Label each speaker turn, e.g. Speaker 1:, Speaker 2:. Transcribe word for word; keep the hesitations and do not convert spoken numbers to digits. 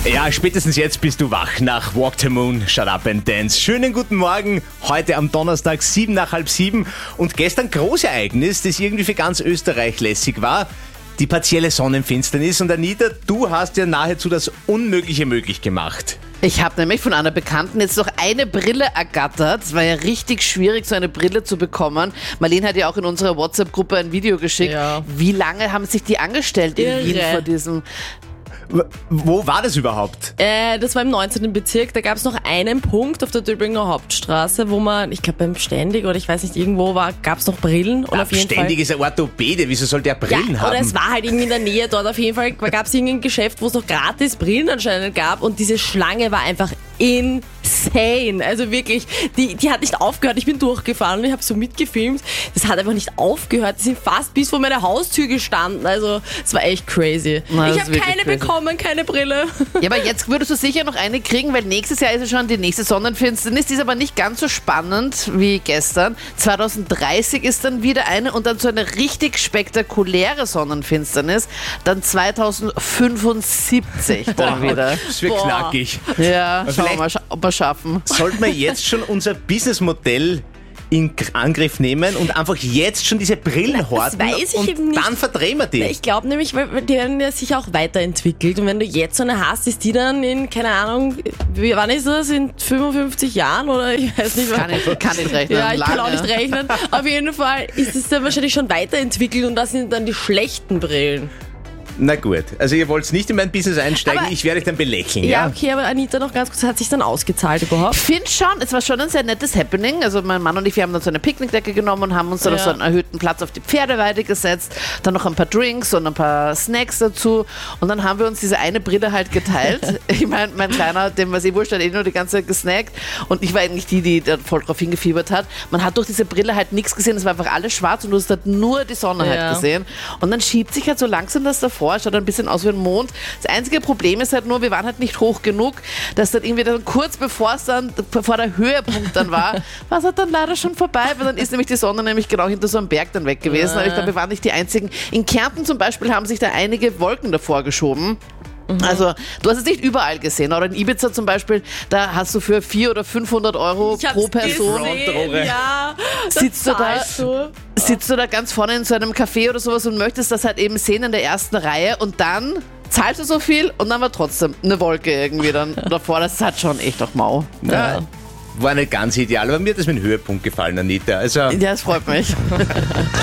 Speaker 1: Ja, spätestens jetzt bist du wach nach Walk the Moon, Shut Up and Dance. Schönen guten Morgen, heute am Donnerstag, sieben nach halb sieben. Und gestern Großereignis, das irgendwie für ganz Österreich lässig war, die partielle Sonnenfinsternis. Und Anita, du hast ja nahezu das Unmögliche möglich gemacht.
Speaker 2: Ich habe nämlich von einer Bekannten jetzt noch eine Brille ergattert. Es war ja richtig schwierig, so eine Brille zu bekommen. Marlene hat ja auch in unserer WhatsApp-Gruppe ein Video geschickt. Ja. Wie lange haben sich die angestellt in
Speaker 3: Irre.
Speaker 2: Wien vor diesem...
Speaker 1: Wo war das überhaupt?
Speaker 3: Äh, das war im neunzehnten Bezirk. Da gab es noch einen Punkt auf der Döblinger Hauptstraße, wo man, ich glaube beim Ständig oder ich weiß nicht, irgendwo war, gab es noch Brillen. Und
Speaker 1: Ja,
Speaker 3: auf jeden
Speaker 1: Ständig
Speaker 3: Fall,
Speaker 1: ist ein Orthopäde, wieso sollte er Brillen
Speaker 3: ja,
Speaker 1: haben?
Speaker 3: oder es war halt irgendwie in der Nähe dort. Auf jeden Fall gab es irgendein Geschäft, wo es noch gratis Brillen anscheinend gab und diese Schlange war einfach insane. Also wirklich, die, die hat nicht aufgehört. Ich bin durchgefahren und ich habe so mitgefilmt. Das hat einfach nicht aufgehört. Die sind fast bis vor meiner Haustür gestanden. Also es war echt crazy.
Speaker 2: Na, das
Speaker 3: ich
Speaker 2: ist
Speaker 3: habe
Speaker 2: wirklich
Speaker 3: keine
Speaker 2: crazy.
Speaker 3: bekommen, keine Brille.
Speaker 2: Ja, aber jetzt würdest du sicher noch eine kriegen, weil nächstes Jahr ist ja schon die nächste Sonnenfinsternis. Die ist aber nicht ganz so spannend wie gestern. zwanzig dreißig ist dann wieder eine und dann so eine richtig spektakuläre Sonnenfinsternis. Dann zwanzig fünfundsiebzig dann wieder.
Speaker 1: Das wird
Speaker 3: Boah.
Speaker 1: knackig.
Speaker 2: Ja, schauen wir
Speaker 1: Vielleicht-
Speaker 2: mal, scha- ob wir schaffen.
Speaker 1: Sollten wir jetzt schon unser Businessmodell in Angriff nehmen und einfach jetzt schon diese Brillen horten
Speaker 3: weiß ich
Speaker 1: und
Speaker 3: eben nicht.
Speaker 1: dann verdrehen wir die.
Speaker 3: Ich glaube nämlich, weil weil die werden ja sich auch weiterentwickelt und wenn du jetzt so eine hast, ist die dann in, keine Ahnung, wie, wann ist das, in fünfundfünfzig Jahren oder ich weiß nicht.
Speaker 2: Kann ich, kann ich rechnen.
Speaker 3: Ja, ich kann auch
Speaker 2: Lange.
Speaker 3: nicht rechnen. Auf jeden Fall ist es dann wahrscheinlich schon weiterentwickelt und das sind dann die schlechten Brillen.
Speaker 1: Na gut, also ihr wollt nicht in mein Business einsteigen,
Speaker 3: Aber-
Speaker 1: ich werde euch dann belächeln,
Speaker 3: Ja,
Speaker 1: ja?
Speaker 3: okay, aber Anita, noch ganz kurz, hat sich dann ausgezahlt überhaupt?
Speaker 2: Ich finde schon, es war schon ein sehr nettes Happening. Also mein Mann und ich, wir haben dann so eine Picknickdecke genommen und haben uns dann
Speaker 3: Ja.
Speaker 2: auf so einen erhöhten Platz auf die Pferdeweide gesetzt. Dann noch ein paar Drinks und ein paar Snacks dazu. Und dann haben wir uns diese eine Brille halt geteilt. Ich meine, mein Kleiner, dem war eh wurscht, hat eh nur die ganze Zeit gesnackt. Und ich war eigentlich die, die da voll drauf hingefiebert hat. Man hat durch diese Brille halt nichts gesehen. Es war einfach alles schwarz und du hast halt nur die Sonne
Speaker 3: Ja.
Speaker 2: halt gesehen. Und dann schiebt sich halt so langsam das davor. Schaut ein bisschen aus wie ein Mond. Das einzige Problem ist halt nur, wir waren halt nicht hoch genug, dass dann irgendwie dann kurz bevor es dann, bevor der Höhepunkt dann war, war es halt dann leider schon vorbei, weil dann ist nämlich die Sonne nämlich genau hinter so einem Berg dann weg gewesen.
Speaker 3: Ja.
Speaker 2: Aber ich glaube, wir waren nicht die einzigen. In Kärnten zum Beispiel haben sich da einige Wolken davor geschoben. Also, du hast es nicht überall gesehen. Oder in Ibiza zum Beispiel, da hast du für vierhundert oder fünfhundert Euro
Speaker 3: Ich hab's
Speaker 2: pro Person
Speaker 3: gesehen,
Speaker 1: Frontrohre.
Speaker 3: ja. Das
Speaker 2: Sitzt du da?
Speaker 3: zahlst du.
Speaker 2: sitzt du da ganz vorne in so einem Café oder sowas und möchtest das halt eben sehen in der ersten Reihe und dann zahlst du so viel und dann war trotzdem eine Wolke irgendwie dann davor. Das hat schon echt auch mau.
Speaker 1: Ja, war nicht ganz ideal, aber mir hat das mit dem Höhepunkt gefallen, Anita. Also
Speaker 2: Ja, das freut mich.